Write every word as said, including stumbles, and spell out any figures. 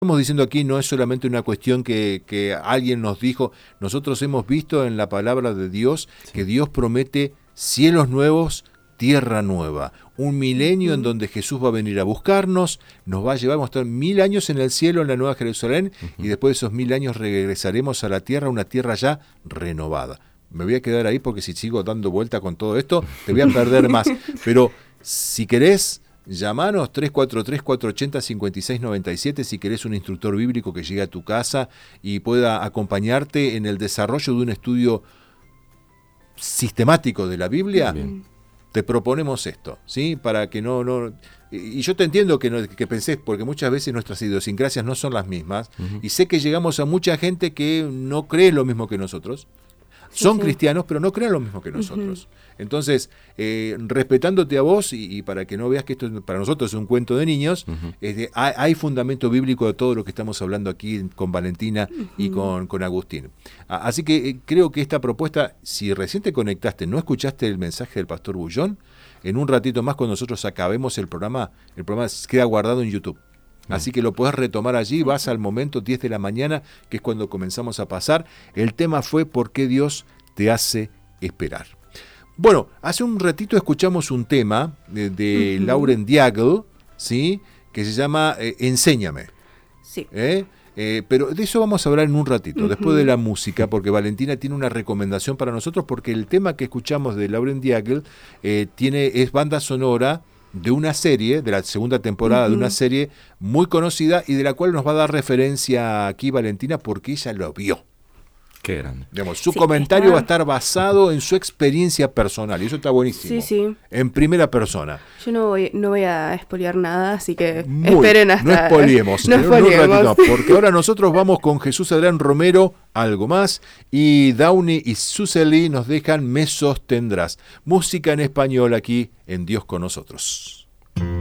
estamos diciendo aquí no es solamente una cuestión que, que alguien nos dijo, nosotros hemos visto en la palabra de Dios sí. que Dios promete cielos nuevos, tierra nueva, un milenio uh-huh. en donde Jesús va a venir a buscarnos, nos va a llevar, vamos a estar mil años en el cielo, en la Nueva Jerusalén, uh-huh. y después de esos mil años regresaremos a la tierra, una tierra ya renovada. Me voy a quedar ahí porque si sigo dando vuelta con todo esto, te voy a perder más. Pero si querés, llamanos tres cuatro tres, cuatro ocho cero, cinco seis nueve siete si querés un instructor bíblico que llegue a tu casa y pueda acompañarte en el desarrollo de un estudio sistemático de la Biblia. Bien. Te proponemos esto, ¿sí? Para que no... no y yo te entiendo que, no, que pensés, porque muchas veces nuestras idiosincrasias no son las mismas, uh-huh. y sé que llegamos a mucha gente que no cree lo mismo que nosotros. Sí, son sí. cristianos, pero no creen lo mismo que nosotros. Uh-huh. Entonces, eh, respetándote a vos, y, y para que no veas que esto para nosotros es un cuento de niños, uh-huh. es de, hay, hay fundamento bíblico de todo lo que estamos hablando aquí con Valentina uh-huh. y con, con Agustín. Así que eh, creo que esta propuesta, si recién te conectaste, no escuchaste el mensaje del pastor Bullón, en un ratito más cuando nosotros acabemos el programa, el programa queda guardado en YouTube. Así que lo podés retomar allí, vas al momento diez de la mañana, que es cuando comenzamos a pasar. El tema fue ¿por qué Dios te hace esperar? Bueno, hace un ratito escuchamos un tema de, de uh-huh. Lauren Daigle, ¿sí? Que se llama eh, Enséñame. Sí. ¿Eh? Eh, pero de eso vamos a hablar en un ratito, uh-huh. después de la música, porque Valentina tiene una recomendación para nosotros, porque el tema que escuchamos de Lauren Daigle eh, tiene, es banda sonora de una serie, de la segunda temporada uh-huh. de una serie muy conocida y de la cual nos va a dar referencia aquí Valentina porque ella lo vio. Qué grande. Digamos, su sí, comentario está... va a estar basado en su experiencia personal y eso está buenísimo. Sí, sí. En primera persona. Yo no voy, no voy a spoilear nada, así que Muy, esperen hasta... No spoilemos. no spoilemos. Un ratito, porque ahora nosotros vamos con Jesús Adrián Romero, algo más, y Downey y Suseli nos dejan Me Sostendrás. Música en español aquí en Dios con Nosotros.